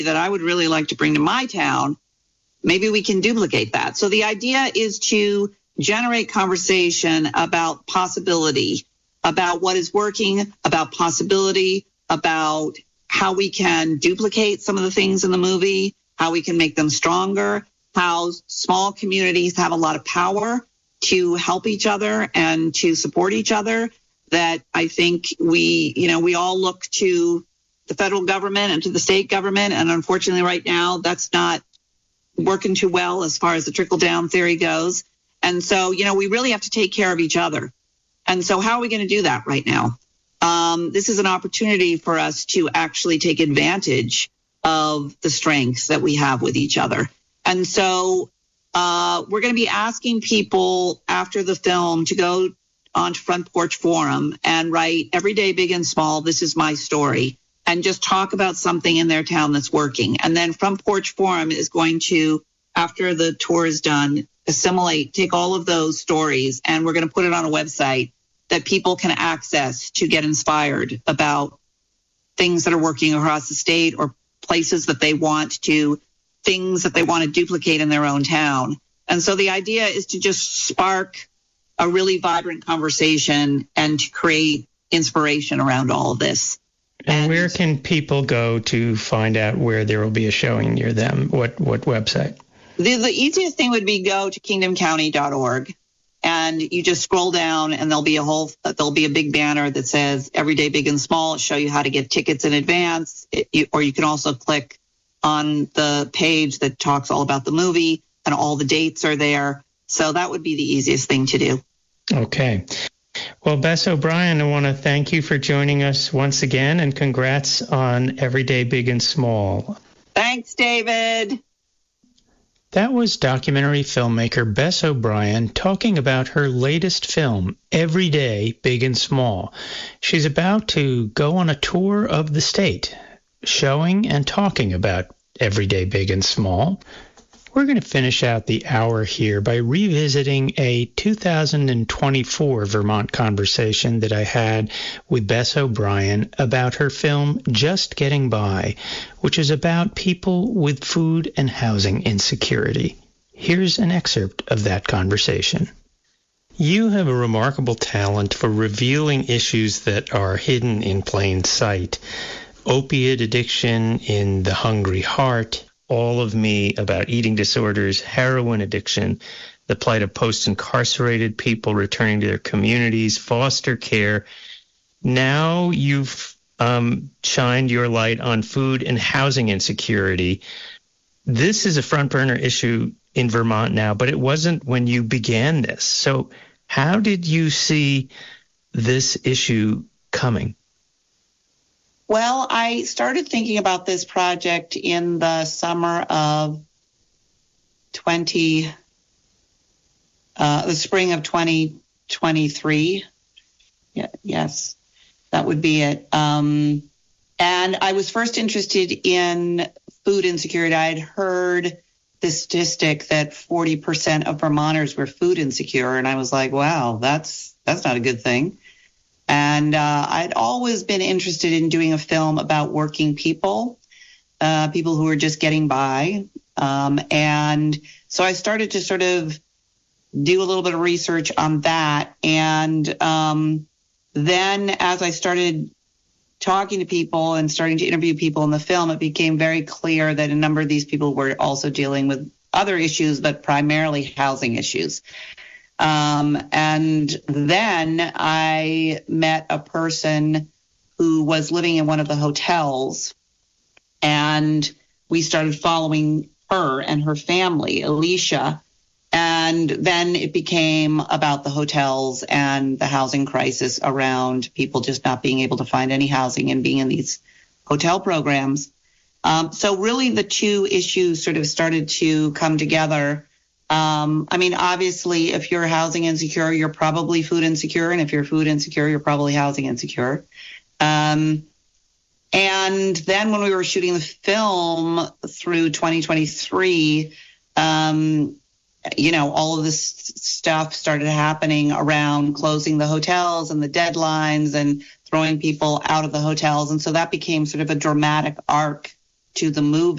that I would really like to bring to my town, maybe we can duplicate that. So the idea is to generate conversation about possibility, about what is working, about possibility, about how we can duplicate some of the things in the movie, how we can make them stronger, how small communities have a lot of power to help each other and to support each other. That I think we all look to the federal government and to the state government. And unfortunately right now, that's not working too well as far as the trickle down theory goes. And so, we really have to take care of each other. And so how are we going to do that right now? This is an opportunity for us to actually take advantage of the strengths that we have with each other. And so we're going to be asking people after the film to go onto Front Porch Forum and write every day, big and small, this is my story, and just talk about something in their town that's working. And then Front Porch Forum is going to, after the tour is done, take all of those stories, and we're going to put it on a website that people can access to get inspired about things that are working across the state or places that they want to, things that they want to duplicate in their own town. And so the idea is to just spark a really vibrant conversation and to create inspiration around all of this. And where can people go to find out where there will be a showing near them? What website? The easiest thing would be go to kingdomcounty.org, and you just scroll down, and there'll be a big banner that says Everyday Big and Small. It'll show you how to get tickets in advance, or you can also click on the page that talks all about the movie, and all the dates are there. So that would be the easiest thing to do. Okay. Well, Bess O'Brien, I want to thank you for joining us once again, and congrats on Everyday Big and Small. Thanks, David. That was documentary filmmaker Bess O'Brien talking about her latest film, Everyday Big and Small. She's about to go on a tour of the state, showing and talking about Everyday Big and Small. We're going to finish out the hour here by revisiting a 2024 Vermont conversation that I had with Bess O'Brien about her film Just Getting By, which is about people with food and housing insecurity. Here's an excerpt of that conversation. You have a remarkable talent for revealing issues that are hidden in plain sight. Opiate addiction in The Hungry Heart, All of Me about eating disorders, heroin addiction, the plight of post-incarcerated people returning to their communities, foster care. Now you've shined your light on food and housing insecurity. This is a front burner issue in Vermont now, but it wasn't when you began this. So how did you see this issue coming? Well, I started thinking about this project in the summer of the spring of 2023. Yes, that would be it. And I was first interested in food insecurity. I'd heard the statistic that 40% of Vermonters were food insecure, and I was like, wow, that's not a good thing. And I'd always been interested in doing a film about working people, people who are just getting by. And so I started to sort of do a little bit of research on that. And then as I started talking to people and starting to interview people in the film, it became very clear that a number of these people were also dealing with other issues, but primarily housing issues. And then I met a person who was living in one of the hotels, and we started following her and her family, Alicia. And then it became about the hotels and the housing crisis around people just not being able to find any housing and being in these hotel programs. So really the two issues sort of started to come together. I mean, obviously, if you're housing insecure, you're probably food insecure. And if you're food insecure, you're probably housing insecure. And then when we were shooting the film through 2023, all of this stuff started happening around closing the hotels and the deadlines and throwing people out of the hotels. And so that became sort of a dramatic arc to the movie.